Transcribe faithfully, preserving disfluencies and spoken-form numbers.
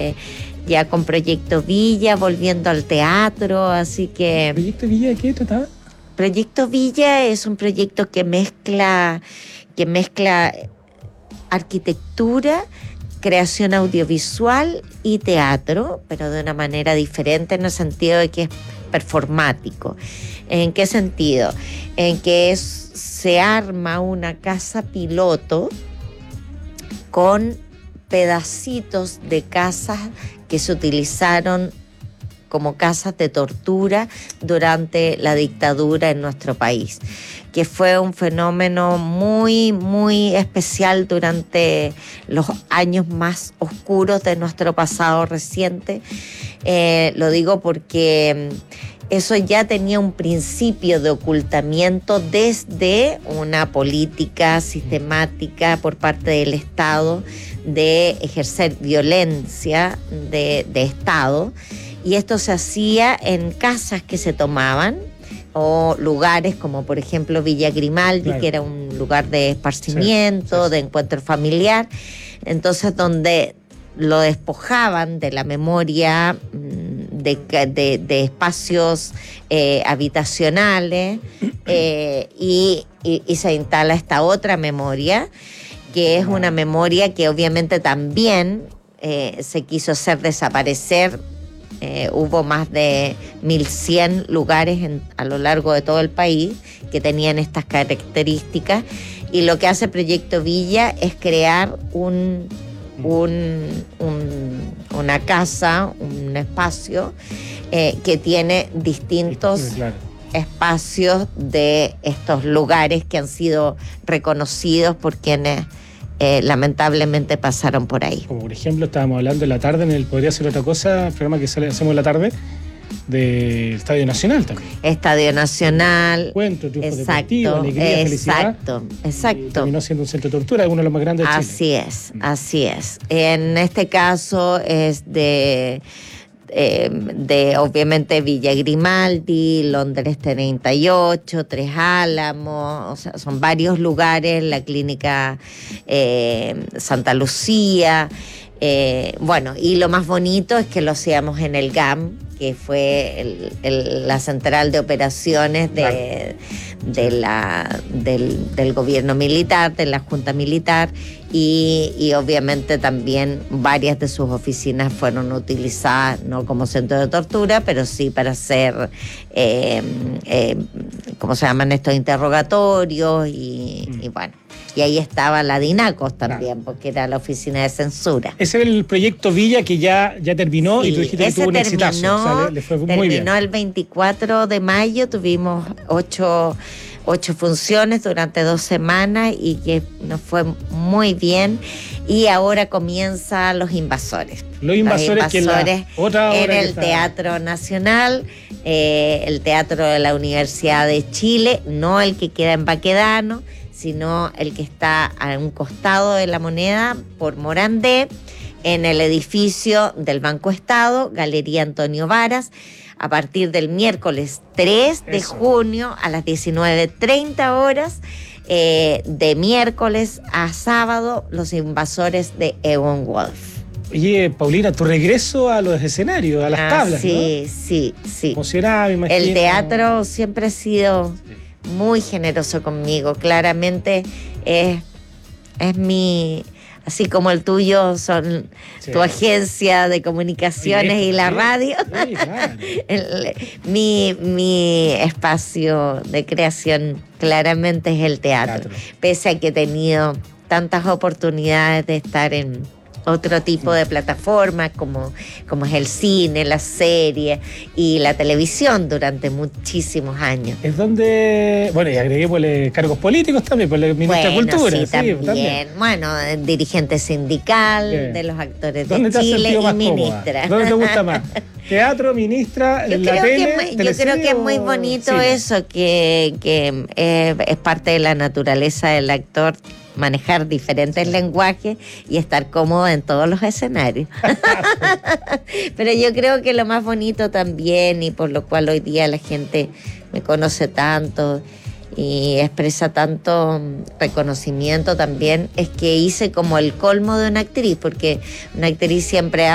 eh, ya con Proyecto Villa, volviendo al teatro, así que... ¿Proyecto Villa de qué trataba? Proyecto Villa es un proyecto que mezcla, que mezcla arquitectura, creación audiovisual y teatro, pero de una manera diferente en el sentido de que es performático. ¿En qué sentido? En que es, se arma una casa piloto con pedacitos de casas que se utilizaron como casas de tortura durante la dictadura en nuestro país, que fue un fenómeno muy, muy especial durante los años más oscuros de nuestro pasado reciente. Eh, lo digo porque eso ya tenía un principio de ocultamiento desde una política sistemática por parte del Estado de ejercer violencia de, de Estado. Y esto se hacía en casas que se tomaban o lugares como por ejemplo Villa Grimaldi, claro, que era un lugar de esparcimiento, sí, sí, de encuentro familiar, entonces donde lo despojaban de la memoria de, de, de espacios eh, habitacionales eh, y, y, y se instala esta otra memoria, que es una memoria que obviamente también eh, se quiso hacer desaparecer. Eh, hubo más de mil cien lugares en, a lo largo de todo el país que tenían estas características, y lo que hace Proyecto Villa es crear un, un, un, una casa, un espacio eh, que tiene distintos claro. espacios de estos lugares que han sido reconocidos por quienes Eh, lamentablemente pasaron por ahí. Como por ejemplo estábamos hablando en la tarde en el Podría Ser Otra Cosa, el programa que sale, hacemos en la tarde, del Estadio Nacional también. Estadio Nacional. Encuentro, triunfo deportivo, alegría, felicidad. Exacto, exacto. Terminó siendo un centro de tortura, uno de los más grandes de Chile. Así es, así es. En este caso es de... Eh, de obviamente Villa Grimaldi, Londres treinta y ocho, Tres Álamos, o sea, son varios lugares, la clínica eh, Santa Lucía, eh, bueno, y lo más bonito es que lo hacíamos en el G A M, que fue el, el, la central de operaciones de, de la, del, del gobierno militar, de la Junta Militar, y, y obviamente también varias de sus oficinas fueron utilizadas no como centro de tortura, pero sí para hacer, eh, eh, ¿cómo se llaman estos interrogatorios? Y, mm. y bueno, y ahí estaba la DINACOS también, porque era la oficina de censura. Ese es el proyecto Villa que ya, ya terminó, sí, y tú dijiste que tuvo un terminó, exitazo. O sea, le, le fue muy bien. Terminó el veinticuatro de mayo, tuvimos ocho, ocho funciones durante dos semanas y que nos fue muy bien. Y ahora comienza Los Invasores. Los Invasores, Los Invasores que la otra en el Teatro Nacional, eh, el Teatro de la Universidad de Chile, no el que queda en Baquedano, sino el que está a un costado de la Moneda por Morandé, en el edificio del Banco Estado, Galería Antonio Varas, a partir del miércoles tres de Eso. junio a las diecinueve treinta horas, eh, de miércoles a sábado, Los Invasores de Egon Wolf. Oye, Paulina, tu regreso a los escenarios, a las ah, tablas, sí, ¿no? Sí, sí, emocionada, me imagino. El teatro siempre ha sido muy generoso conmigo, claramente es, es mi, así como el tuyo son sí. tu agencia de comunicaciones sí, y la sí, radio, sí, claro. el, mi, mi espacio de creación claramente es el teatro, teatro, pese a que he tenido tantas oportunidades de estar en otro tipo de plataformas como, como es el cine, la serie y la televisión durante muchísimos años. Es donde, bueno, y agreguémosle cargos políticos también, por la ministra bueno, de Cultura. Sí, sí también. también. Bueno, dirigente sindical Bien. de los actores de Chile y ministra. Cómoda? ¿Dónde te gusta más? ¿Teatro, ministra, yo la creo tele? Que, yo creo que es muy bonito cine? eso, que, que eh, es parte de la naturaleza del actor, manejar diferentes sí. lenguajes y estar cómodo en todos los escenarios. Pero yo creo que lo más bonito también, y por lo cual hoy día la gente me conoce tanto y expresa tanto reconocimiento también, es que hice como el colmo de una actriz, porque una actriz siempre